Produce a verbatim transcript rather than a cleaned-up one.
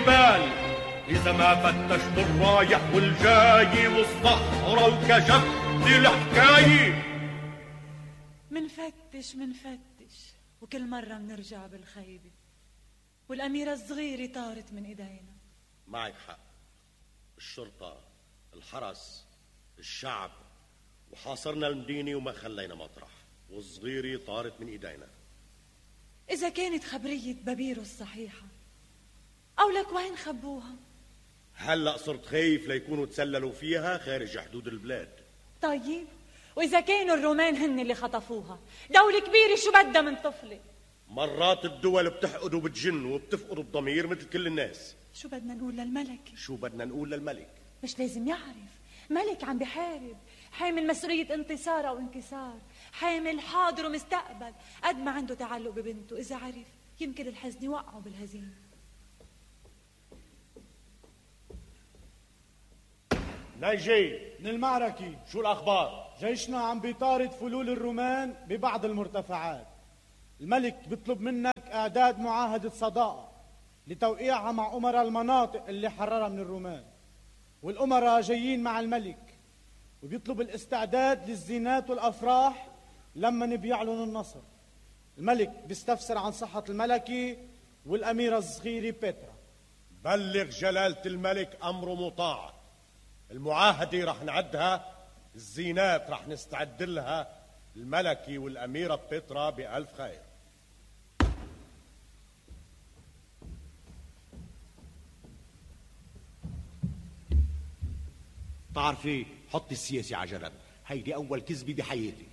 بال إذا ما فتشت الرايح والجاي والصحراء وكشفت الحكاية. منفتش منفتش وكل مرة منرجع بالخيبة، والأميرة الصغيرة طارت من إيدينا. معك حق، الشرطة، الحرس، الشعب، وحاصرنا المدينة وما خلينا مطرح، والصغيرة طارت من إيدينا. إذا كانت خبرية بابيرو الصحيحة، أو لك وين خبوها؟ هلأ صرت خايف ليكونوا تسللوا فيها خارج حدود البلاد. طيب وإذا كانوا الرومان هن اللي خطفوها، دولة كبيرة شو بدها من طفلة؟ مرات الدول بتحقد وبتجن وبتفقد الضمير مثل كل الناس. شو بدنا نقول للملك؟ شو بدنا نقول للملك؟ مش لازم يعرف، ملك عم بحارب، حامل مسؤولية انتصار أو انكسار، حامل حاضر ومستقبل، قد ما عنده تعلق ببنته. إذا عرف يمكن الحزن يوقعه بالهزيمة. ناجي من المعركة. شو الأخبار؟ جيشنا عم بيطارد فلول الرومان ببعض المرتفعات. الملك بيطلب منك إعداد معاهدة صداقة لتوقيعها مع أمراء المناطق اللي حررها من الرومان، والأمراء جايين مع الملك، وبيطلب الاستعداد للزينات والأفراح لما بيعلنوا النصر. الملك بيستفسر عن صحة الملكة والأميرة الصغيرة بيترا. بلغ جلالة الملك أمره مطاع. المعاهدة رح نعدها، الزينات رح نستعد لها، الملكة والأميرة بيترا بألف خير. بتعرفي، حطي السياسة على جنب، هيدي أول كذبة بحياتي.